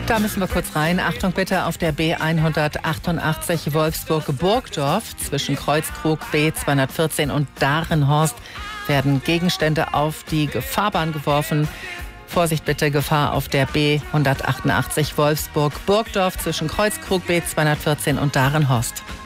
Da müssen wir kurz rein. Achtung bitte, auf der B188 Wolfsburg-Burgdorf zwischen Kreuzkrug B214 und Darenhorst werden Gegenstände auf die Fahrbahn geworfen. Vorsicht bitte, Gefahr auf der B188 Wolfsburg-Burgdorf zwischen Kreuzkrug B214 und Darenhorst.